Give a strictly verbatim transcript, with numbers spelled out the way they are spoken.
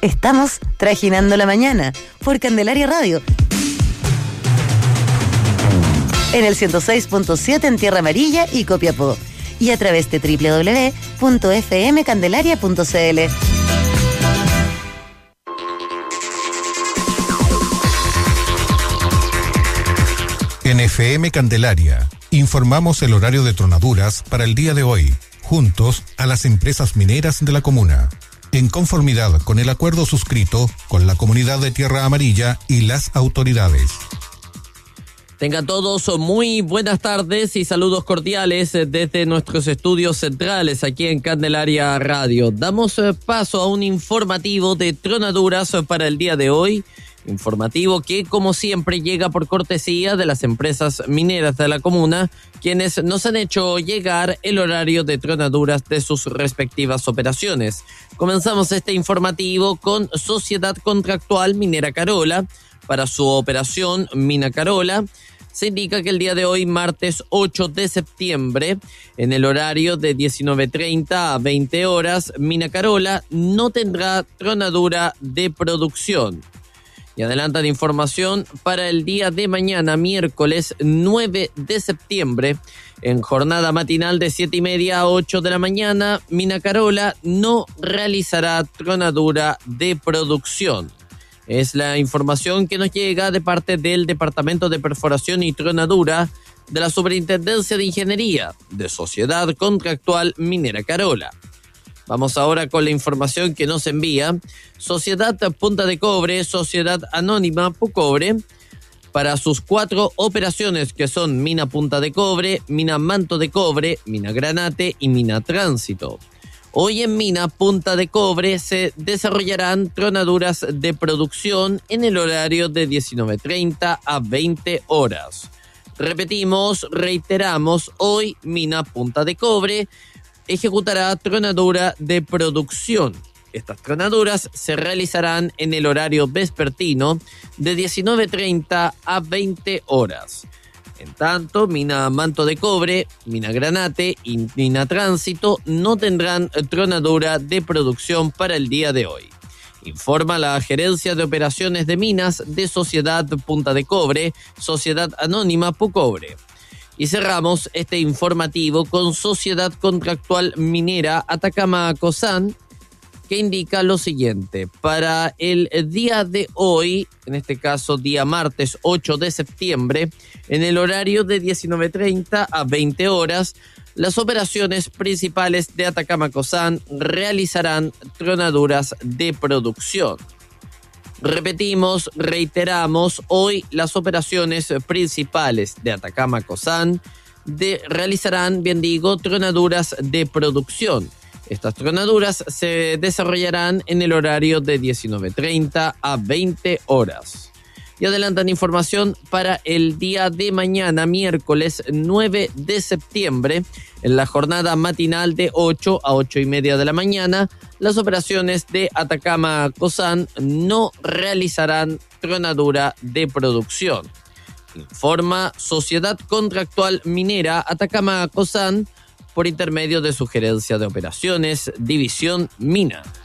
Estamos trajinando la mañana por Candelaria Radio. En el ciento seis punto siete en Tierra Amarilla y Copiapó. Y a través de doble u doble u doble u punto f m candelaria punto c l. En F M Candelaria informamos el horario de tronaduras para el día de hoy, juntos a las empresas mineras de la comuna, en conformidad con el acuerdo suscrito con la comunidad de Tierra Amarilla y las autoridades. Tengan todos muy buenas tardes y saludos cordiales desde nuestros estudios centrales aquí en Candelaria Radio. Damos paso a un informativo de tronaduras para el día de hoy. Informativo que, como siempre, llega por cortesía de las empresas mineras de la comuna, quienes nos han hecho llegar el horario de tronaduras de sus respectivas operaciones. Comenzamos este informativo con Sociedad Contractual Minera Carola. Para su operación Mina Carola, se indica que el día de hoy, martes ocho de septiembre, en el horario de diecinueve treinta a veinte horas, Mina Carola no tendrá tronadura de producción. Y adelantan información para el día de mañana, miércoles nueve de septiembre, en jornada matinal de siete y media a ocho de la mañana, Mina Carola no realizará tronadura de producción. Es la información que nos llega de parte del Departamento de Perforación y Tronadura de la Superintendencia de Ingeniería de Sociedad Contractual Minera Carola. Vamos ahora con la información que nos envía Sociedad Punta de Cobre, Sociedad Anónima Pucobre, para sus cuatro operaciones que son Mina Punta de Cobre, Mina Manto de Cobre, Mina Granate y Mina Tránsito. Hoy en Mina Punta de Cobre se desarrollarán tronaduras de producción en el horario de diecinueve treinta a veinte horas. Repetimos, reiteramos, hoy Mina Punta de Cobre ejecutará tronadura de producción. Estas tronaduras se realizarán en el horario vespertino de diecinueve treinta a veinte horas. En tanto, Mina Manto de Cobre, Mina Granate y Mina Tránsito no tendrán tronadura de producción para el día de hoy. Informa la Gerencia de Operaciones de Minas de Sociedad Punta de Cobre, Sociedad Anónima Pucobre. Y cerramos este informativo con Sociedad Contractual Minera Atacama Cosán, que indica lo siguiente. Para el día de hoy, en este caso día martes ocho de septiembre, en el horario de diecinueve treinta a veinte horas, las operaciones principales de Atacama Cosán realizarán tronaduras de producción. Repetimos, reiteramos, hoy las operaciones principales de Atacama Cosán de, realizarán, bien digo, tronaduras de producción. Estas tronaduras se desarrollarán en el horario de diecinueve treinta a veinte horas. Y adelantan información para el día de mañana, miércoles nueve de septiembre, en la jornada matinal de ocho a ocho y media de la mañana, las operaciones de Atacama Cosán no realizarán tronadura de producción. Informa Sociedad Contractual Minera Atacama Cosán por intermedio de su Gerencia de Operaciones, División Mina.